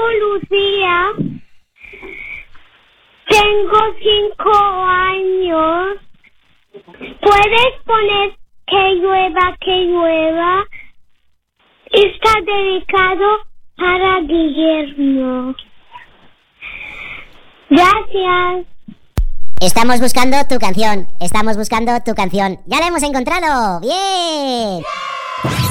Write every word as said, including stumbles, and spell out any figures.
Lucía. Tengo cinco años. ¿Puedes poner que llueva, que llueva? Está dedicado para Guillermo. Gracias. Estamos buscando tu canción. Estamos buscando tu canción. ¡Ya la hemos encontrado! ¡Bien!